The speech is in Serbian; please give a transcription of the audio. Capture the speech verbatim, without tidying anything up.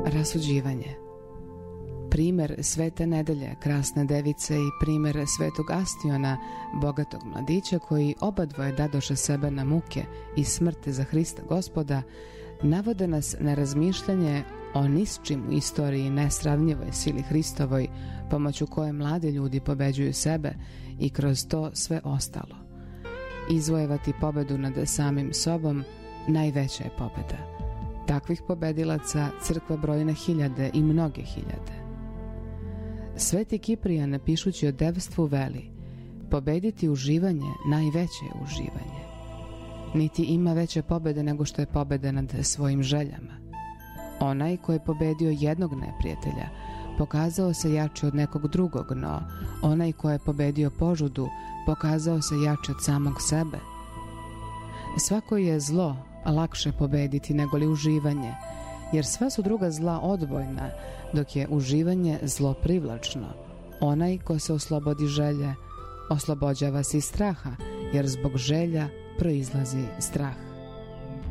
Rasuđivanje. Primer Svete Nedelje, krasne device, i primer Svetog Astiona, bogatog mladića koji obadvoje dadoše sebe na muke i smrti za Hrista Gospoda, navode nas na razmišljanje o ni s čim u istoriji nesravnjivoj sili Hristovoj, pomoću koje mladi ljudi pobeđuju sebe i kroz to sve ostalo. Izvojevati pobedu nad samim sobom najveća je pobeda. Takvih pobedilaca crkva broji na hiljade i mnoge hiljade. Sveti Kiprijan, pišući o devstvu, veli: pobediti uživanje najveće je uživanje. Niti ima veće pobede nego što je pobeda nad svojim željama. Onaj ko je pobedio jednog neprijatelja pokazao se jači od nekog drugog, no onaj ko je pobedio požudu pokazao se jači od samog sebe. Svako je zlo lakše pobediti nego li uživanje, jer sva su druga zla odbojna, dok je uživanje zlo privlačno. Onaj ko se oslobodi želje, oslobođava se i straha, jer zbog želja proizlazi strah.